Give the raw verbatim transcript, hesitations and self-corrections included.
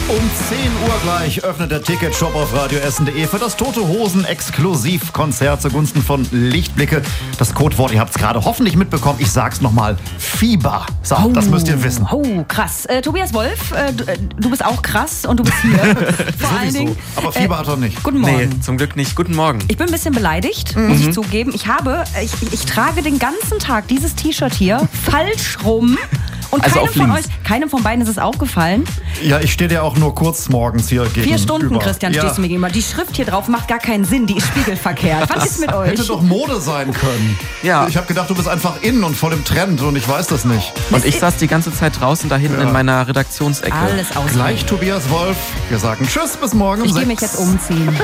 Um zehn Uhr gleich öffnet der Ticketshop auf radioessen punkt de für das Tote Hosen Exklusivkonzert zugunsten von Lichtblicke. Das Codewort, ihr habt es gerade hoffentlich mitbekommen, ich sag's nochmal, Fieber. So, oh, das müsst ihr wissen. Oh, krass. Äh, Tobias Wolf, äh, du, äh, du bist auch krass und du bist hier. Vor allen Dingen. Aber Fieber äh, hat er nicht. Guten Morgen. Nee, zum Glück nicht. Guten Morgen. Ich bin ein bisschen beleidigt, mhm. muss ich zugeben. Ich habe, ich, ich trage den ganzen Tag dieses T-Shirt hier falsch rum. Und also keinem von euch, keinem von beiden ist es aufgefallen. Ja, ich stehe dir auch nur kurz morgens hier gegenüber. Vier Stunden, Christian, ja. stehst du mir gegenüber. Die Schrift hier drauf macht gar keinen Sinn, die ist spiegelverkehrt. Was ist mit euch? Hätte doch Mode sein können. Ja. Ich habe gedacht, du bist einfach in und voll im Trend und ich weiß das nicht. Und ich saß die ganze Zeit draußen da hinten ja. in meiner Redaktionsecke. Alles aus. Gleich Tobias Wolf. Wir sagen Tschüss, bis morgen um Ich sechs. gehe mich jetzt umziehen.